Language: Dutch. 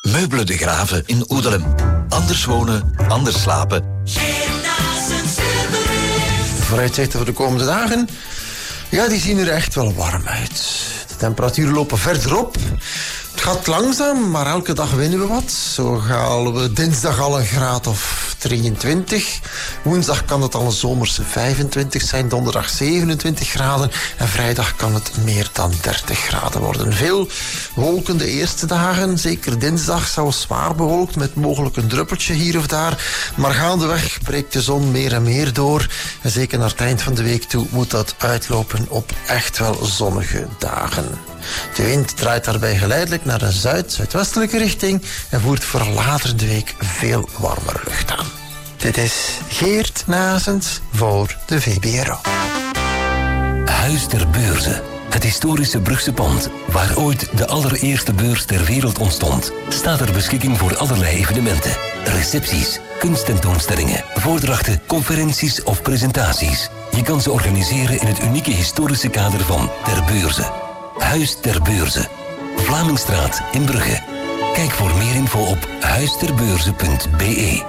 Meubelen de Graven in Oedelem. Anders wonen, anders slapen. De vooruitzichten voor de komende dagen, ja, die zien er echt wel warm uit. De temperaturen lopen verder op. Het gaat langzaam, maar elke dag winnen we wat. Zo halen we dinsdag al een graad of 23. Woensdag kan het al een zomerse 25 zijn. Donderdag 27 graden. En vrijdag kan het meer dan 30 graden worden. Veel wolken de eerste dagen. Zeker dinsdag zou zwaar bewolkt met mogelijk een druppeltje hier of daar. Maar gaandeweg breekt de zon meer en meer door. En zeker naar het eind van de week toe moet dat uitlopen op echt wel zonnige dagen. De wind draait daarbij geleidelijk naar een zuid-zuidwestelijke richting en voert vooral later in de week veel warmere lucht aan. Dit is Geert Nazens voor de VBRO. Huis ter Beurze. Het historische Brugse pand, waar ooit de allereerste beurs ter wereld ontstond, staat ter beschikking voor allerlei evenementen. Recepties, kunsttentoonstellingen, voordrachten, conferenties of presentaties. Je kan ze organiseren in het unieke historische kader van Ter Beurze. Huis ter Beurze. Vlamingstraat in Brugge. Kijk voor meer info op huisterbeurze.be.